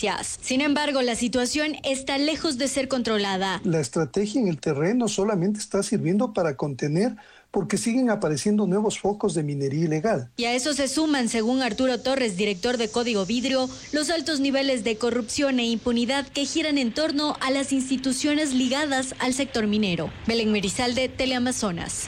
violencias. Sin embargo, la situación está lejos de ser controlada. La estrategia en el terreno solamente está sirviendo para contener, porque siguen apareciendo nuevos focos de minería ilegal. Y a eso se suman, según Arturo Torres, director de Código Vidrio, los altos niveles de corrupción e impunidad que giran en torno a las instituciones ligadas al sector minero. Belén Merizalde, Teleamazonas.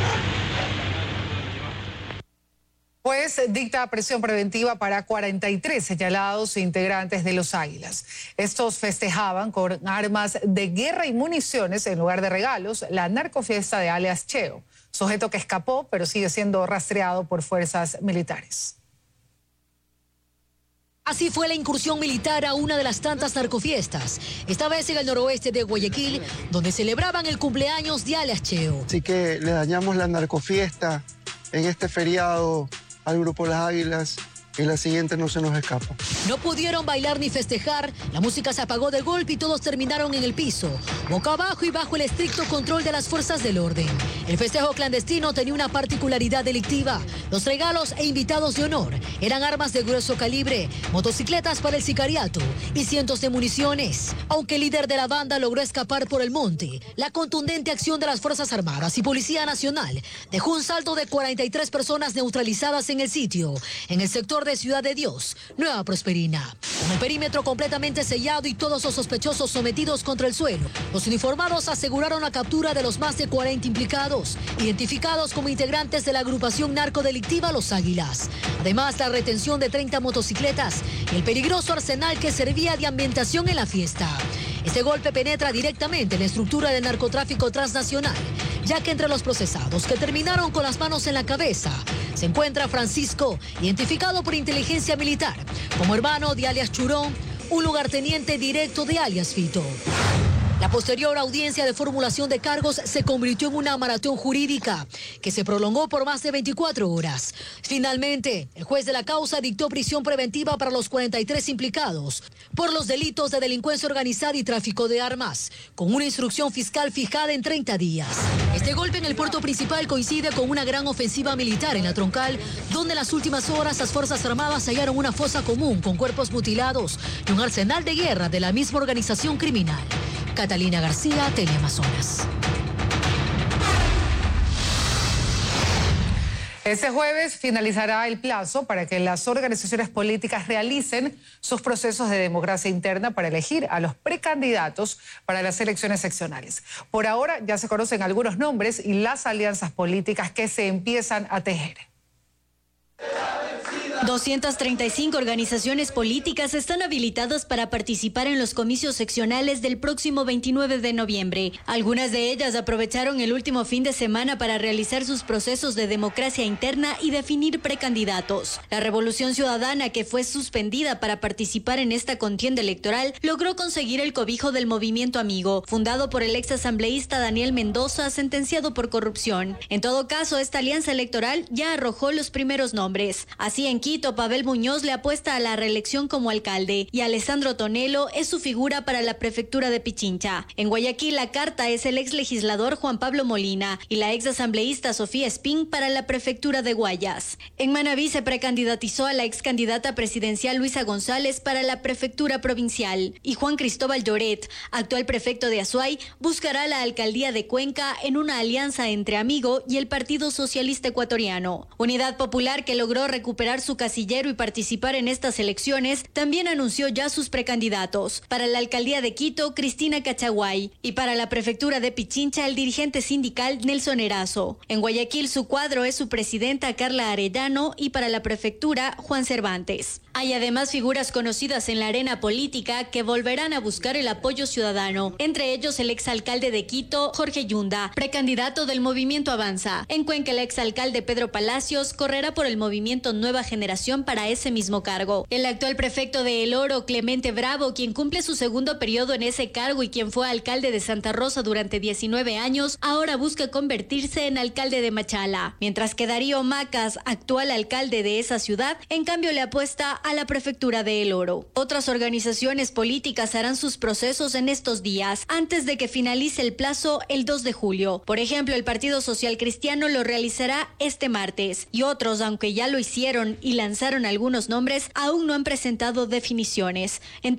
Juez dicta prisión preventiva para 43 señalados integrantes de los Águilas. Estos festejaban con armas de guerra y municiones en lugar de regalos la narcofiesta de alias Cheo, sujeto que escapó pero sigue siendo rastreado por fuerzas militares. Así fue la incursión militar a una de las tantas narcofiestas, esta vez en el noroeste de Guayaquil, donde celebraban el cumpleaños de alias Cheo. Así que le dañamos la narcofiesta en este feriado al Grupo Las Águilas y la siguiente no se nos escapa. No pudieron bailar ni festejar, la música se apagó de golpe y todos terminaron en el piso, boca abajo y bajo el estricto control de las fuerzas del orden. El festejo clandestino tenía una particularidad delictiva. Los regalos e invitados de honor eran armas de grueso calibre, motocicletas para el sicariato y cientos de municiones. Aunque el líder de la banda logró escapar por el monte, la contundente acción de las Fuerzas Armadas y Policía Nacional dejó un saldo de 43 personas neutralizadas en el sitio, en el sector de Ciudad de Dios, Nueva Prosperina. Con el perímetro completamente sellado y todos los sospechosos sometidos contra el suelo, los uniformados aseguraron la captura de los más de 40 implicados, identificados como integrantes de la agrupación narcodelictiva Los Águilas. Además, la retención de 30 motocicletas y el peligroso arsenal que servía de ambientación en la fiesta. Este golpe penetra directamente en la estructura del narcotráfico transnacional, ya que entre los procesados que terminaron con las manos en la cabeza se encuentra Francisco, identificado por inteligencia militar como hermano de alias Churón, un lugarteniente directo de alias Fito. La posterior audiencia de formulación de cargos se convirtió en una maratón jurídica que se prolongó por más de 24 horas. Finalmente, el juez de la causa dictó prisión preventiva para los 43 implicados por los delitos de delincuencia organizada y tráfico de armas, con una instrucción fiscal fijada en 30 días. Este golpe en el puerto principal coincide con una gran ofensiva militar en la Troncal, donde en las últimas horas las Fuerzas Armadas hallaron una fosa común con cuerpos mutilados y un arsenal de guerra de la misma organización criminal. Catalina García, Teleamazonas. Este jueves finalizará el plazo para que las organizaciones políticas realicen sus procesos de democracia interna para elegir a los precandidatos para las elecciones seccionales. Por ahora ya se conocen algunos nombres y las alianzas políticas que se empiezan a tejer. 235 organizaciones políticas están habilitadas para participar en los comicios seccionales del próximo 29 de noviembre. Algunas de ellas aprovecharon el último fin de semana para realizar sus procesos de democracia interna y definir precandidatos. La Revolución Ciudadana, que fue suspendida para participar en esta contienda electoral, logró conseguir el cobijo del Movimiento Amigo, fundado por el exasambleísta Daniel Mendoza, sentenciado por corrupción. En todo caso, esta alianza electoral ya arrojó los primeros nombres. Así, en Quito, Pavel Muñoz le apuesta a la reelección como alcalde y Alessandro Tonelo es su figura para la prefectura de Pichincha. En Guayaquil, la carta es el ex legislador Juan Pablo Molina y la ex asambleísta Sofía Espín para la prefectura de Guayas. En Manabí se precandidatizó a la ex candidata presidencial Luisa González para la prefectura provincial y Juan Cristóbal Lloret, actual prefecto de Azuay, buscará la alcaldía de Cuenca en una alianza entre Amigo y el Partido Socialista Ecuatoriano. Unidad Popular, que logró recuperar su casillero y participar en estas elecciones, también anunció ya sus precandidatos. Para la alcaldía de Quito, Cristina Cachaguay, y para la prefectura de Pichincha, el dirigente sindical Nelson Erazo. En Guayaquil, su cuadro es su presidenta Carla Arellano y para la prefectura, Juan Cervantes. Hay además figuras conocidas en la arena política que volverán a buscar el apoyo ciudadano, entre ellos el exalcalde de Quito, Jorge Yunda, precandidato del Movimiento Avanza. En Cuenca, el exalcalde Pedro Palacios correrá por el Movimiento Nueva Generación para ese mismo cargo. El actual prefecto de El Oro, Clemente Bravo, quien cumple su segundo periodo en ese cargo y quien fue alcalde de Santa Rosa durante 19 años, ahora busca convertirse en alcalde de Machala. Mientras que Darío Macas, actual alcalde de esa ciudad, en cambio le apuesta a la prefectura de El Oro. Otras organizaciones políticas harán sus procesos en estos días, antes de que finalice el plazo el 2 de julio. Por ejemplo, el Partido Social Cristiano lo realizará este martes y otros, aunque ya lo hicieron y lanzaron algunos nombres, aún no han presentado definiciones.